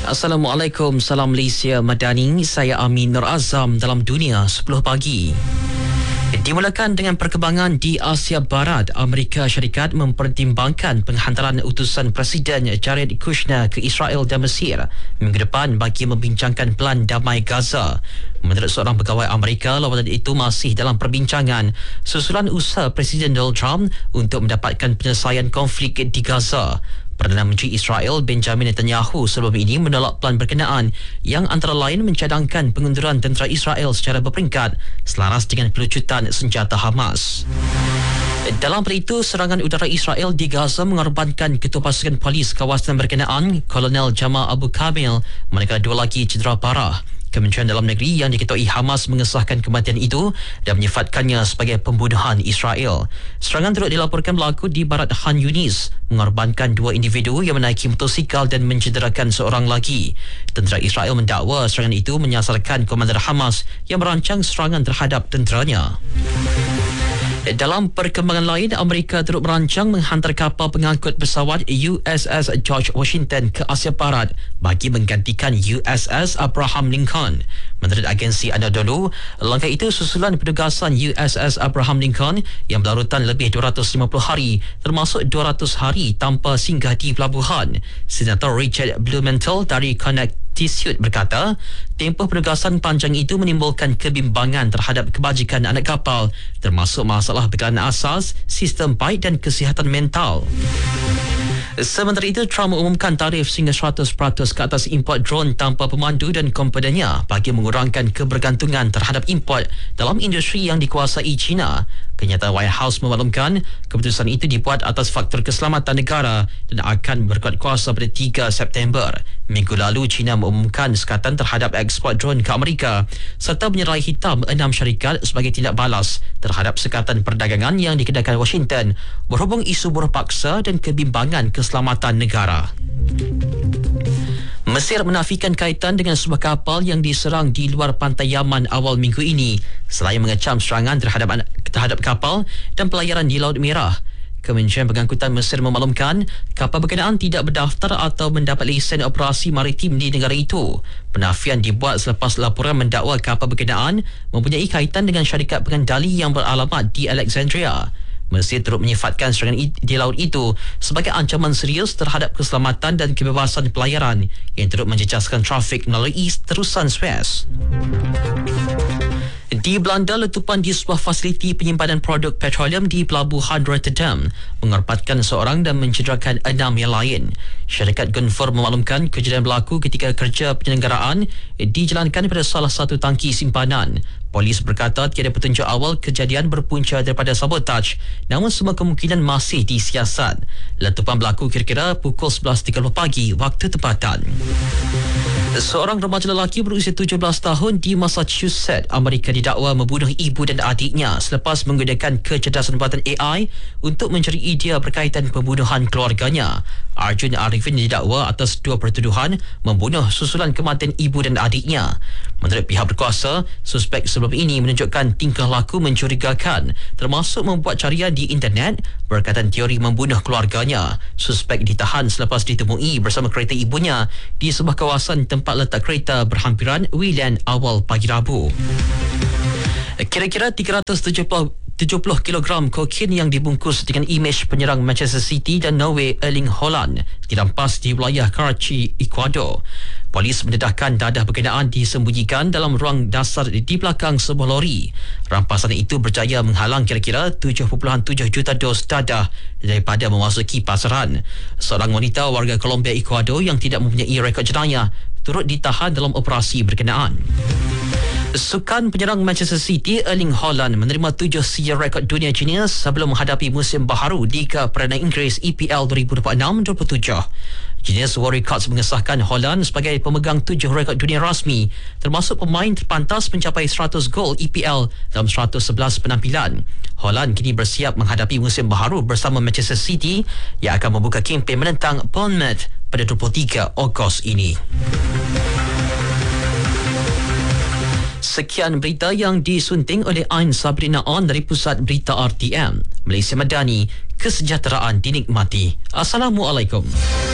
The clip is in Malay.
Assalamualaikum, salam Malaysia Madani. Saya Amin Nur Azam dalam Dunia 10 pagi. Dimulakan dengan perkembangan di Asia Barat. Amerika Syarikat mempertimbangkan penghantaran utusan Presiden Jared Kushner ke Israel dan Mesir minggu depan bagi membincangkan pelan damai Gaza. Menurut seorang pegawai Amerika, lawatan itu masih dalam perbincangan susulan usaha Presiden Donald Trump untuk mendapatkan penyelesaian konflik di Gaza. Perdana Menteri Israel Benjamin Netanyahu sebelum ini menolak pelan berkenaan yang antara lain mencadangkan pengunduran tentera Israel secara berperingkat selaras dengan pelucutan senjata Hamas. Dalam pada itu, serangan udara Israel di Gaza mengorbankan Ketua Pasukan Polis kawasan berkenaan, Kolonel Jamal Abu Kamil, manakala dua lagi cedera parah. Kementerian Dalam Negeri yang diketuai Hamas mengesahkan kematian itu dan menyifatkannya sebagai pembunuhan Israel. Serangan turut dilaporkan berlaku di barat Khan Yunis, mengorbankan dua individu yang menaiki motosikal dan mencederakan seorang lagi. Tentera Israel mendakwa serangan itu menyasarkan komander Hamas yang merancang serangan terhadap tenteranya. Dalam perkembangan lain, Amerika turut merancang menghantar kapal pengangkut pesawat USS George Washington ke Asia Barat bagi menggantikan USS Abraham Lincoln. Menurut agensi Anadolu, langkah itu susulan penugasan USS Abraham Lincoln yang berlarutan lebih 250 hari termasuk 200 hari tanpa singgah di pelabuhan. Senator Richard Blumenthal dari Connecticut berkata, tempoh penugasan panjang itu menimbulkan kebimbangan terhadap kebajikan anak kapal, termasuk masalah bekalan asas, sistem baik dan kesihatan mental. Sementara itu, Trump mengumumkan tarif sehingga 100% ke atas import drone tanpa pemandu dan komponennya bagi mengurangkan kebergantungan terhadap import dalam industri yang dikuasai China. Kenyataan White House memaklumkan keputusan itu dibuat atas faktor keselamatan negara dan akan berkuat kuasa pada 3 September. Minggu lalu, China mengumumkan sekatan terhadap ekspor drone ke Amerika serta menyerai hitam 6 syarikat sebagai tindak balas terhadap sekatan perdagangan yang dikenakan Washington berhubung isu buruh paksa dan kebimbangan keselamatan negara. Mesir menafikan kaitan dengan sebuah kapal yang diserang di luar pantai Yaman awal minggu ini selain mengecam serangan terhadap kapal dan pelayaran di Laut Merah. Kementerian Pengangkutan Mesir memaklumkan kapal berkenaan tidak berdaftar atau mendapat lesen operasi maritim di negara itu. Penafian dibuat selepas laporan mendakwa kapal berkenaan mempunyai kaitan dengan syarikat pengendali yang beralamat di Alexandria. Mesir turut menyifatkan serangan di laut itu sebagai ancaman serius terhadap keselamatan dan kebebasan pelayaran yang turut menjejaskan trafik melalui terusan Suez. Di Belanda, letupan di sebuah fasiliti penyimpanan produk petroleum di Pelabuhan Rotterdam mengorbankan seorang dan mencederakan 6 yang lain. Syarikat Gunvor memaklumkan kejadian berlaku ketika kerja penyelenggaraan dijalankan pada salah satu tangki simpanan. Polis berkata tiada petunjuk awal kejadian berpunca daripada sabotaj, namun semua kemungkinan masih disiasat. Letupan berlaku kira-kira pukul 11.30 pagi waktu tempatan. Seorang remaja lelaki berusia 17 tahun di Massachusetts, Amerika didakwa membunuh ibu dan adiknya selepas menggunakan kecerdasan buatan AI untuk mencari idea berkaitan pembunuhan keluarganya. Arjun Arifin didakwa atas 2 pertuduhan membunuh susulan kematian ibu dan adiknya. Menurut pihak berkuasa, suspek sebelum ini menunjukkan tingkah laku mencurigakan, termasuk membuat carian di internet berkaitan teori membunuh keluarganya. Suspek ditahan selepas ditemui bersama kereta ibunya di sebuah kawasan tempat letak kereta berhampiran Wheeland awal pagi Rabu. Kira-kira 370 kg kokain yang dibungkus dengan imej penyerang Manchester City dan Norway Erling Haaland dirampas di wilayah Karachi, Ecuador. Polis mendedahkan dadah berkenaan disembunyikan dalam ruang dasar di belakang sebuah lori. Rampasan itu berjaya menghalang kira-kira 7.7 juta dos dadah daripada memasuki pasaran. Seorang wanita warga Colombia, Ecuador yang tidak mempunyai rekod jenayah turut ditahan dalam operasi berkenaan. Sukan penyerang Manchester City Erling Haaland menerima 7 siar rekod dunia junior sebelum menghadapi musim baharu Liga Perdana Inggeris EPL 2026-27. Genius War Records mengesahkan Haaland sebagai pemegang 7 rekod dunia rasmi, termasuk pemain terpantas mencapai 100 gol EPL dalam 111 penampilan. Haaland kini bersiap menghadapi musim baharu bersama Manchester City yang akan membuka kempen menentang Bournemouth pada 23 Ogos ini. Sekian berita yang disunting oleh Ain Sabrina On dari Pusat Berita RTM. Malaysia Madani, kesejahteraan dinikmati. Assalamualaikum.